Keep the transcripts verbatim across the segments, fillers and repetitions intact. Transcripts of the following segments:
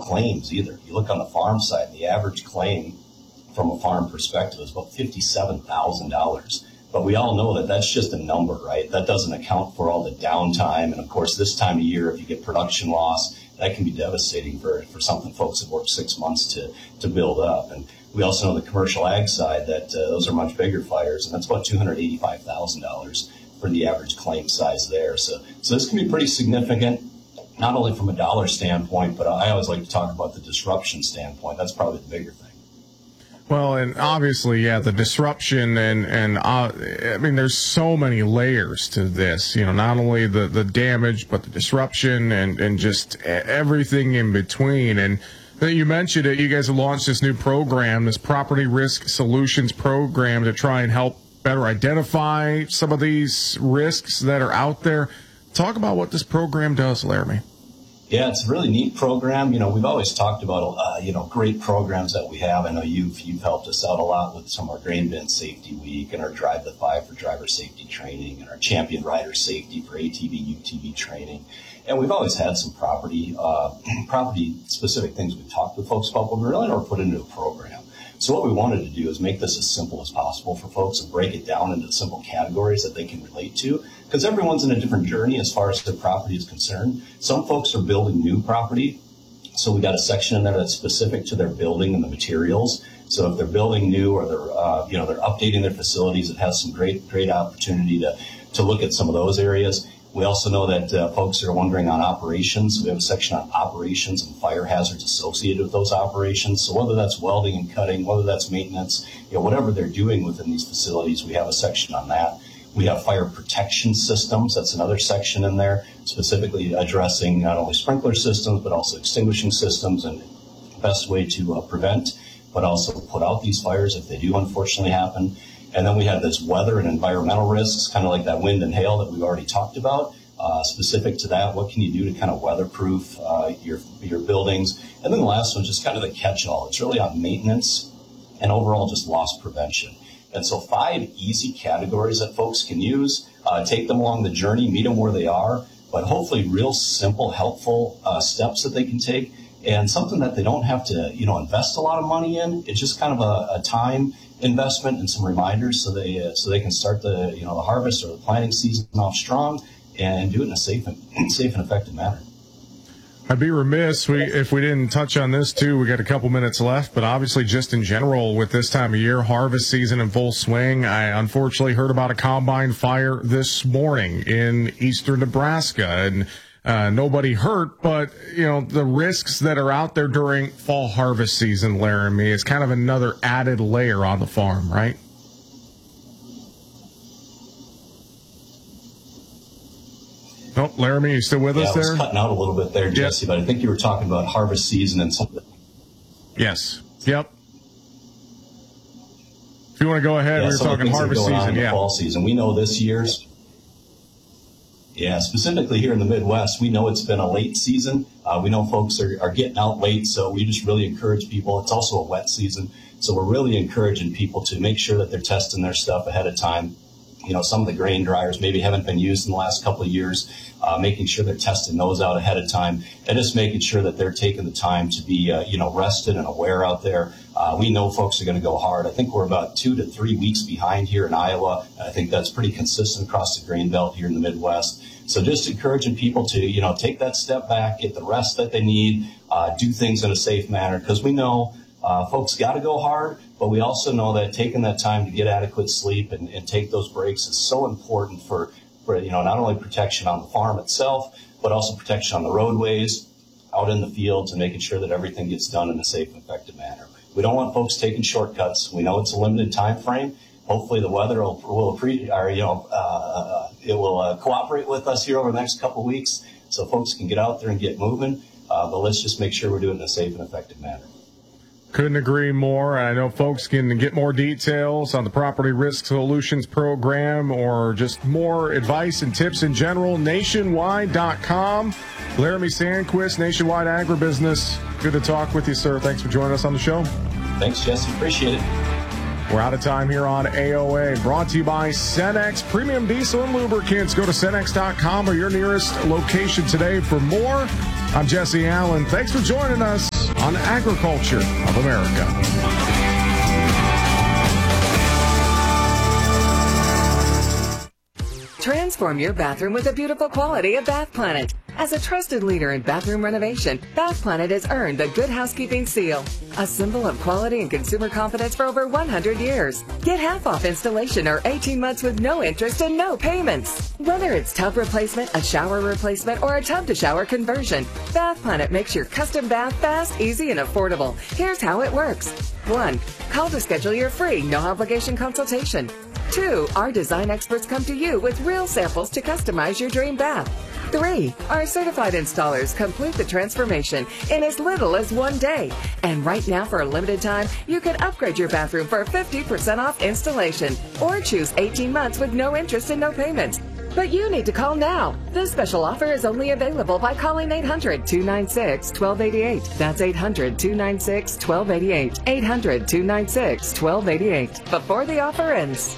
claims either. You look on the farm side, the average claim from a farm perspective is about fifty-seven thousand dollars. But we all know that that's just a number, right? That doesn't account for all the downtime. And of course, this time of year, if you get production loss, that can be devastating for, for something folks have worked six months to, to build up. And we also know the commercial ag side that uh, those are much bigger fires, and that's about two hundred eighty-five thousand dollars for the average claim size there. So, so this can be pretty significant, not only from a dollar standpoint, but I always like to talk about the disruption standpoint. That's probably the bigger thing. Well, and obviously, yeah, the disruption and, and uh, I mean, there's so many layers to this, you know, not only the, the damage, but the disruption and, and just everything in between. And you mentioned it, you guys have launched this new program, this Property Risk Solutions program, to try and help better identify some of these risks that are out there. Talk about what this program does, Laramie. Yeah, it's a really neat program. You know, we've always talked about, uh, you know, great programs that we have. I know you've you've helped us out a lot with some of our Grain Bin Safety Week and our Drive the Five for driver safety training and our Champion Rider Safety for A T V, U T V training. And we've always had some property, uh, property-specific things we've talked with folks about, but we really never put into a program. So what we wanted to do is make this as simple as possible for folks and break it down into simple categories that they can relate to, because everyone's in a different journey as far as their property is concerned. Some folks are building new property, so we got a section in there that's specific to their building and the materials. So if they're building new or they're, uh, you know, they're updating their facilities, it has some great, great opportunity to, to look at some of those areas. We also know that uh, folks are wondering on operations. We have a section on operations and fire hazards associated with those operations. So whether that's welding and cutting, whether that's maintenance, you know, whatever they're doing within these facilities, we have a section on that. We have fire protection systems. That's another section in there, specifically addressing not only sprinkler systems, but also extinguishing systems and the best way to uh, prevent, but also put out these fires if they do unfortunately happen. And then we have this weather and environmental risks, kind of like that wind and hail that we've already talked about. Uh, specific to that, what can you do to kind of weatherproof uh, your your buildings? And then the last one is just kind of the catch-all. It's really on maintenance and overall just loss prevention. And so five easy categories that folks can use, uh, take them along the journey, meet them where they are, but hopefully real simple, helpful uh, steps that they can take, and something that they don't have to, you know, invest a lot of money in. It's just kind of a, a time investment and some reminders so they uh, so they can start the you know the harvest or the planting season off strong and do it in a safe and safe and effective manner. I'd be remiss we, if we didn't touch on this too. We got a couple minutes left, but obviously just in general with this time of year, harvest season in full swing. I unfortunately heard about a combine fire this morning in eastern Nebraska, and Uh, nobody hurt, but, you know, the risks that are out there during fall harvest season, Laramie, is kind of another added layer on the farm, right? Oh, Laramie, you still with yeah, us there? I was cutting out a little bit there, Jesse, yep. But I think you were talking about harvest season and something. Yes. Yep. If you want to go ahead, yeah, we were talking harvest season. Yeah, fall season. We know this year's. Yeah, specifically here in the Midwest, we know it's been a late season. Uh, we know folks are, are getting out late, so we just really encourage people. It's also a wet season, so we're really encouraging people to make sure that they're testing their stuff ahead of time. You know, some of the grain dryers maybe haven't been used in the last couple of years, uh, making sure they're testing those out ahead of time and just making sure that they're taking the time to be, uh, you know, rested and aware out there. Uh, we know folks are going to go hard. I think we're about two to three weeks behind here in Iowa. I think that's pretty consistent across the grain belt here in the Midwest. So just encouraging people to, you know, take that step back, get the rest that they need, uh, do things in a safe manner, because we know uh, folks got to go hard, but we also know that taking that time to get adequate sleep and, and take those breaks is so important for, for, you know, not only protection on the farm itself, but also protection on the roadways, out in the fields, and making sure that everything gets done in a safe and effective manner. We don't want folks taking shortcuts. We know it's a limited time frame. Hopefully the weather will, will appreciate, or, you know, uh, it will uh, cooperate with us here over the next couple of weeks so folks can get out there and get moving. Uh, but let's just make sure we're doing it in a safe and effective manner. Couldn't agree more. I know folks can get more details on the Property Risk Solutions program or just more advice and tips in general. Nationwide dot com. Laramie Sandquist, Nationwide Agribusiness. Good to talk with you, sir. Thanks for joining us on the show. Thanks, Jesse. Appreciate it. We're out of time here on A O A. Brought to you by Cenex Premium Diesel and Lubricants. Go to Cenex dot com or your nearest location today for more. I'm Jesse Allen. Thanks for joining us. on Agriculture of America. Transform your bathroom with the beautiful quality of Bath Planet. As a trusted leader in bathroom renovation, Bath Planet has earned the Good Housekeeping seal, a symbol of quality and consumer confidence for over one hundred years. Get half off installation or eighteen months with no interest and no payments. Whether it's tub replacement, a shower replacement, or a tub-to-shower conversion, Bath Planet makes your custom bath fast, easy, and affordable. Here's how it works. One, call to schedule your free, no-obligation consultation. Two, our design experts come to you with real samples to customize your dream bath. Three, our certified installers complete the transformation in as little as one day. And right now, for a limited time, you can upgrade your bathroom for fifty percent off installation or choose eighteen months with no interest and no payments. But you need to call now. This special offer is only available by calling eight hundred, two nine six, one two eight eight. That's eight hundred, two nine six, one two eight eight. eight hundred, two nine six, one two eight eight. Before the offer ends.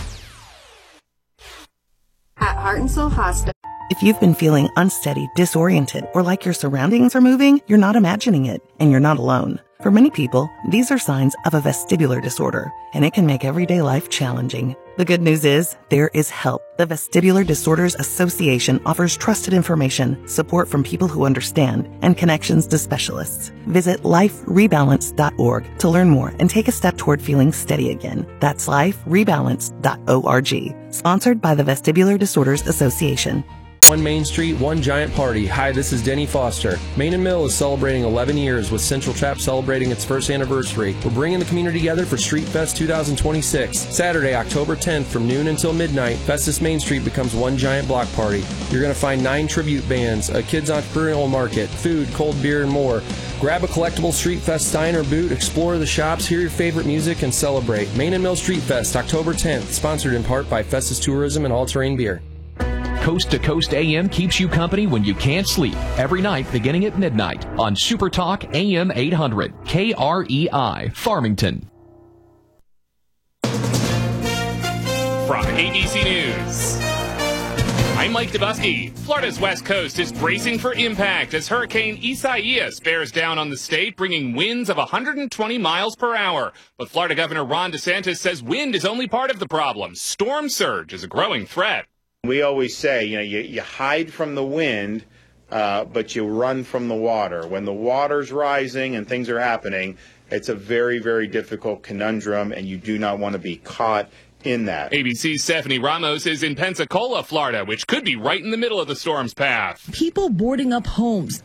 At Heart and Soul Hospital. If you've been feeling unsteady, disoriented, or like your surroundings are moving, you're not imagining it, and you're not alone. For many people, these are signs of a vestibular disorder, and it can make everyday life challenging. The good news is, there is help. The Vestibular Disorders Association offers trusted information, support from people who understand, and connections to specialists. Visit life rebalance dot org to learn more and take a step toward feeling steady again. That's life rebalance dot org. Sponsored by the Vestibular Disorders Association. One Main Street, one giant party. Hi, this is Denny Foster. Main and Mill is celebrating eleven years with Central Trap celebrating its first anniversary. We're bringing the community together for Street Fest twenty twenty-six. Saturday, October tenth from noon until midnight, Festus Main Street becomes one giant block party. You're going to find nine tribute bands, a kids entrepreneurial market, food, cold beer, and more. Grab a collectible Street Fest sign or boot, explore the shops, hear your favorite music, and celebrate. Main and Mill Street Fest, October tenth, sponsored in part by Festus Tourism and All Terrain Beer. Coast to Coast A M keeps you company when you can't sleep. Every night beginning at midnight on Super Talk A M eight hundred, K R E I, Farmington. From A B C News, I'm Mike Dubusky. Florida's west coast is bracing for impact as Hurricane Isaias bears down on the state, bringing winds of one hundred twenty miles per hour. But Florida Governor Ron DeSantis says wind is only part of the problem. Storm surge is a growing threat. We always say, you know, you, you hide from the wind, uh, but you run from the water. When the water's rising and things are happening, it's a very, very difficult conundrum, and you do not want to be caught in that. A B C's Stephanie Ramos is in Pensacola, Florida, which could be right in the middle of the storm's path. People boarding up homes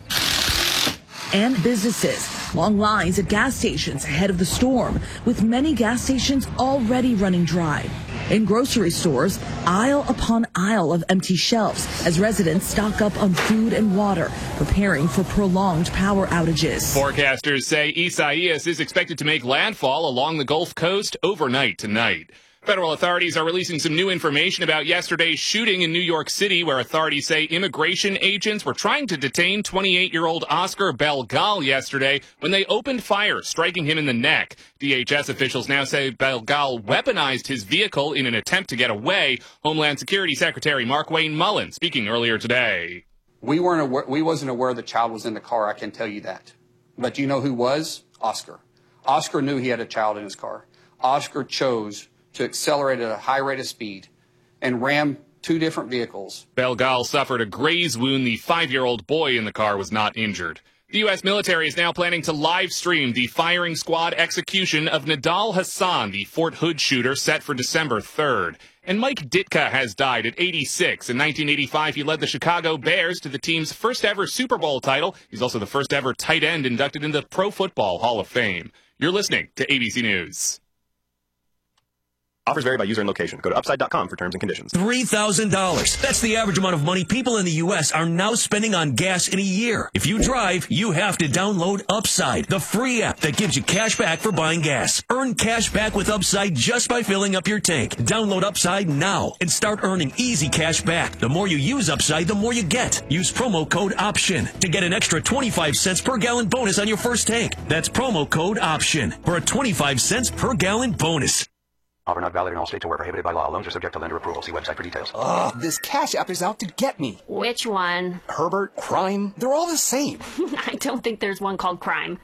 and businesses. Long lines at gas stations ahead of the storm, with many gas stations already running dry. In grocery stores, aisle upon aisle of empty shelves as residents stock up on food and water, preparing for prolonged power outages. Forecasters say Isaias is expected to make landfall along the Gulf Coast overnight tonight. Federal authorities are releasing some new information about yesterday's shooting in New York City, where authorities say immigration agents were trying to detain twenty-eight-year-old Oscar Belgal yesterday when they opened fire, striking him in the neck. D H S officials now say Belgal weaponized his vehicle in an attempt to get away. Homeland Security Secretary Markwayne Mullin speaking earlier today. We weren't aware, we wasn't aware the child was in the car, I can tell you that. But you know who was? Oscar. Oscar knew he had a child in his car. Oscar chose to accelerate at a high rate of speed and ram two different vehicles. Belgal suffered a graze wound. The five-year-old boy in the car was not injured. The U S military is now planning to live stream the firing squad execution of Nidal Hassan, the Fort Hood shooter, set for December third. And Mike Ditka has died at eighty-six. In nineteen eighty-five, he led the Chicago Bears to the team's first ever Super Bowl title. He's also the first ever tight end inducted into the Pro Football Hall of Fame. You're listening to A B C News. Offers vary by user and location. Go to upside dot com for terms and conditions. three thousand dollars. That's the average amount of money people in the U S are now spending on gas in a year. If you drive, you have to download Upside, the free app that gives you cash back for buying gas. Earn cash back with Upside just by filling up your tank. Download Upside now and start earning easy cash back. The more you use Upside, the more you get. Use promo code OPTION to get an extra twenty-five cents per gallon bonus on your first tank. That's promo code OPTION for a twenty-five cents per gallon bonus. Offer not valid in all states or where prohibited by law. Loans are subject to lender approval. See website for details. Ugh, this Cash App is out to get me. Which one? Herbert, Crime, they're all the same. I don't think there's one called Crime.